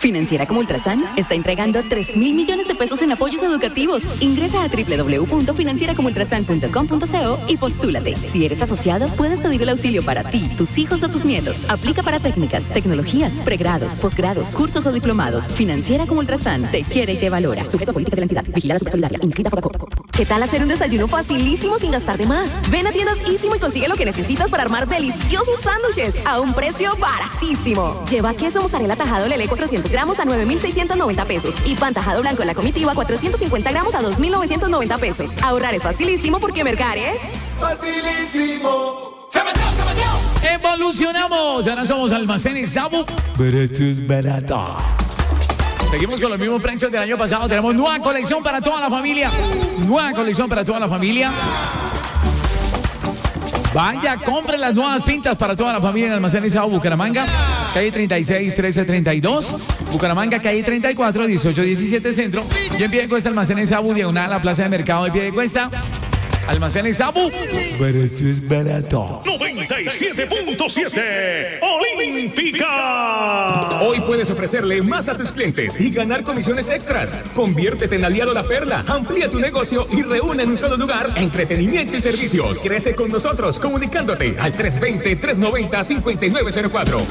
Financiera como Ultrasan está entregando 3.000 millones de pesos en apoyos educativos. Ingresa a www.financieracomultrasan.com.co y postúlate. Si eres asociado, puedes pedir el auxilio para ti, tus hijos o tus nietos. Aplica para técnicas, tecnologías, pregrados, posgrados, cursos o diplomados. Financiera como Ultrasan te quiere y te valora. Sujeto a políticas de la entidad. Vigilada Supersolidaria. Inscrita Fogacop. ¿Qué tal hacer un desayuno facilísimo sin gastar de más? Ven a Tiendas Ísimo y consigue lo que necesitas para armar deliciosos sándwiches a un precio baratísimo. Lleva queso mozzarella tajado Lele 400 gramos a 9.690 pesos y pan tajado blanco en la comitiva 450 gramos a 2.990 pesos. Ahorrar es facilísimo porque Mercar es facilísimo. ¡Se metió! Evolucionamos. Ahora somos Almacenes Sabu. Baratos, barata. Seguimos con los mismos precios del año pasado. Tenemos nueva colección para toda la familia. Nueva colección para toda la familia. Vaya, compre las nuevas pintas para toda la familia en Almacenes Sabu, Bucaramanga, calle 36, 1332. Bucaramanga, calle 34, 1817 Centro. Y en Piedecuesta, Almacenes Sabu, diagonal a la Plaza de Mercado de Piedecuesta. Almacenes Sabu. Barato es barato. 97.7 Olímpica. Hoy puedes ofrecerle más a tus clientes y ganar comisiones extras. Conviértete en aliado La Perla. Amplía tu negocio y reúne en un solo lugar entretenimiento y servicios. Crece con nosotros comunicándote al 320-390-5904